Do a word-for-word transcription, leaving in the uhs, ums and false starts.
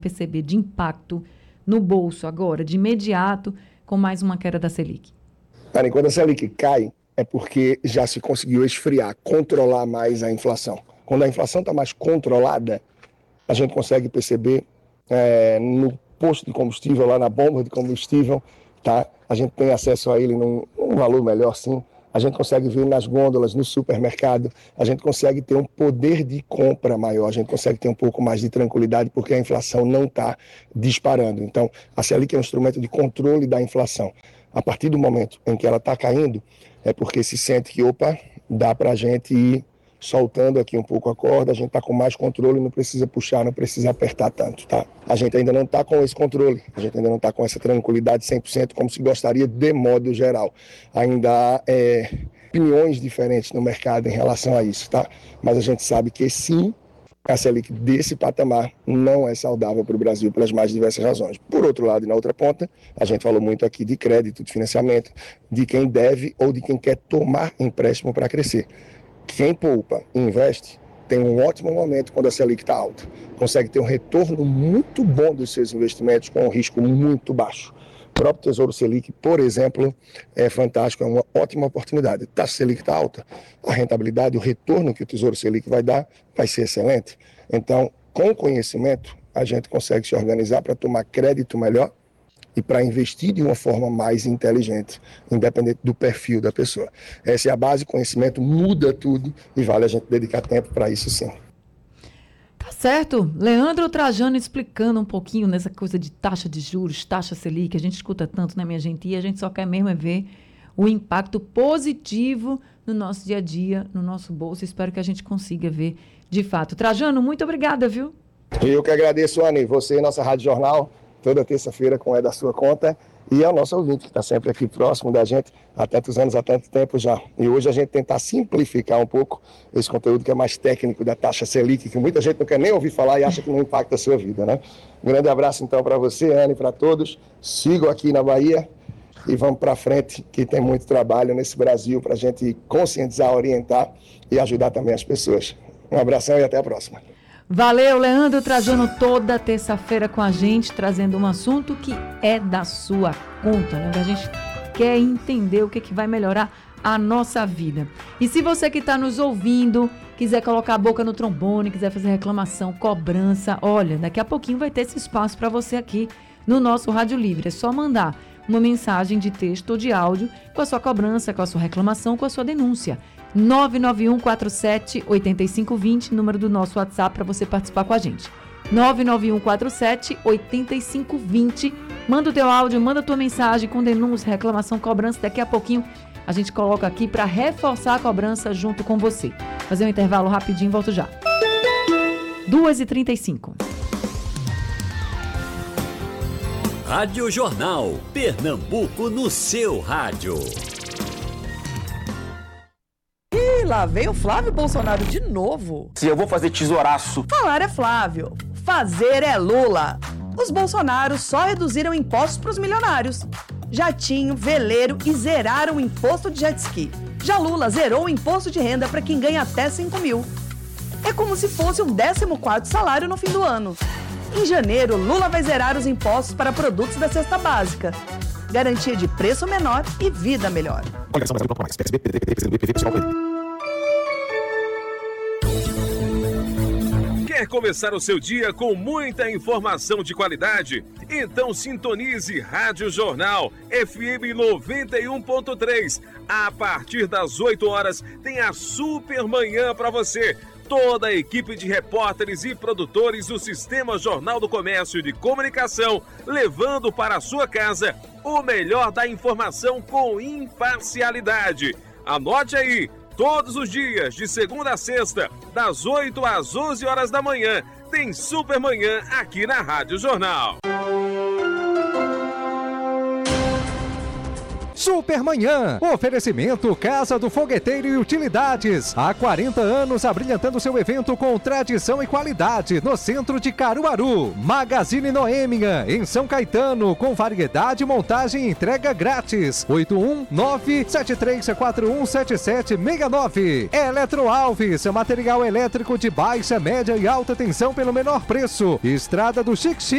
perceber de impacto no bolso agora, de imediato, com mais uma queda da Selic? Karen, quando a Selic cai, é porque já se conseguiu esfriar, controlar mais a inflação. Quando a inflação está mais controlada, a gente consegue perceber é, no posto de combustível, lá na bomba de combustível, tá? A gente tem acesso a ele num, num valor melhor, sim. A gente consegue ver nas gôndolas, no supermercado, a gente consegue ter um poder de compra maior, a gente consegue ter um pouco mais de tranquilidade porque a inflação não está disparando. Então, a Selic é um instrumento de controle da inflação. A partir do momento em que ela está caindo, é porque se sente que, opa, dá para a gente ir soltando aqui um pouco a corda, a gente está com mais controle, não precisa puxar, não precisa apertar tanto, tá? A gente ainda não está com esse controle, a gente ainda não está com essa tranquilidade cem por cento como se gostaria de modo geral. Ainda há é, opiniões diferentes no mercado em relação a isso, tá? Mas a gente sabe que sim, a Selic desse patamar não é saudável para o Brasil pelas mais diversas razões. Por outro lado, e na outra ponta, a gente falou muito aqui de crédito, de financiamento, de quem deve ou de quem quer tomar empréstimo para crescer. Quem poupa e investe tem um ótimo momento quando a Selic está alta. Consegue ter um retorno muito bom dos seus investimentos com um risco muito baixo. O próprio Tesouro Selic, por exemplo, é fantástico, é uma ótima oportunidade. A taxa Selic está alta, a rentabilidade, o retorno que o Tesouro Selic vai dar vai ser excelente. Então, com conhecimento, a gente consegue se organizar para tomar crédito melhor e para investir de uma forma mais inteligente, independente do perfil da pessoa. Essa é a base, conhecimento muda tudo e vale a gente dedicar tempo para isso sim. Tá certo. Leandro Trajano explicando um pouquinho nessa coisa de taxa de juros, taxa Selic, a gente escuta tanto, né, minha gente? E a gente só quer mesmo é ver o impacto positivo no nosso dia a dia, no nosso bolso. Espero que a gente consiga ver de fato. Trajano, muito obrigada, viu? Eu que agradeço, Anny, você e nossa Rádio Jornal, toda terça-feira com É da Sua Conta, e ao nosso ouvinte que está sempre aqui próximo da gente há tantos anos, há tanto tempo já. E hoje a gente tentar simplificar um pouco esse conteúdo que é mais técnico da taxa Selic, que muita gente não quer nem ouvir falar e acha que não impacta a sua vida, né? Um grande abraço então para você, Anny, para todos. Sigam aqui na Bahia e vamos para frente, que tem muito trabalho nesse Brasil para a gente conscientizar, orientar e ajudar também as pessoas. Um abração e até a próxima. Valeu, Leandro Trajano, toda terça-feira com a gente, trazendo um assunto que é da sua conta, né? A gente quer entender o que, que vai melhorar a nossa vida. E se você que está nos ouvindo, quiser colocar a boca no trombone, quiser fazer reclamação, cobrança, olha, daqui a pouquinho vai ter esse espaço para você aqui no nosso Rádio Livre. É só mandar uma mensagem de texto ou de áudio com a sua cobrança, com a sua reclamação, com a sua denúncia. nove nove um quatro sete oito cinco dois zero, número do nosso WhatsApp para você participar com a gente. nove nove um quatro sete oito cinco dois zero. Manda o teu áudio, manda a tua mensagem com denúncia, reclamação, cobrança. Daqui a pouquinho a gente coloca aqui para reforçar a cobrança junto com você. Fazer um intervalo rapidinho, volto já. duas e trinta e cinco. Rádio Jornal, Pernambuco no seu rádio. Ih, lá vem o Flávio Bolsonaro de novo. Se eu vou fazer tesouraço. Falar é Flávio, fazer é Lula. Os Bolsonaros só reduziram impostos para os milionários. Jatinho, veleiro e zeraram o imposto de jet ski. Já Lula zerou o imposto de renda para quem ganha até cinco mil. É como se fosse um décimo quarto salário no fim do ano. Em janeiro, Lula vai zerar os impostos para produtos da cesta básica. Garantia de preço menor e vida melhor. Quer começar o seu dia com muita informação de qualidade? Então sintonize Rádio Jornal F M noventa e um ponto três. A partir das oito horas tem a Super Manhã para você. Toda a equipe de repórteres e produtores do Sistema Jornal do Comércio de Comunicação, levando para a sua casa o melhor da informação com imparcialidade. Anote aí, todos os dias, de segunda a sexta, das oito às onze horas da manhã, tem Super Manhã aqui na Rádio Jornal. Supermanhã, oferecimento Casa do Fogueteiro e Utilidades. Há quarenta anos abrilhantando seu evento com tradição e qualidade no centro de Caruaru. Magazine Noêmia, em São Caetano, com variedade, montagem e entrega grátis. oito um nove sete três quatro um sete sete seis nove. Eletro Alves, material elétrico de baixa, média e alta tensão pelo menor preço. Estrada do Xique